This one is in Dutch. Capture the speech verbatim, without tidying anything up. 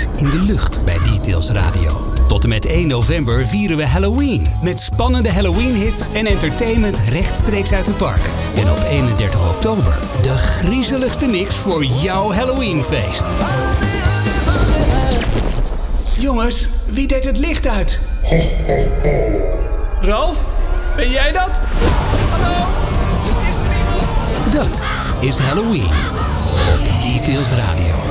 hangt in de lucht bij Details Radio. Tot en met één november vieren we Halloween. Met spannende Halloween-hits en entertainment rechtstreeks uit de parken. En op eenendertig oktober de griezeligste mix voor jouw Halloweenfeest. Jongens, wie deed het licht uit? Ralf, ben jij dat? Hallo? Is er iemand? Dat is Halloween. Op Details Radio.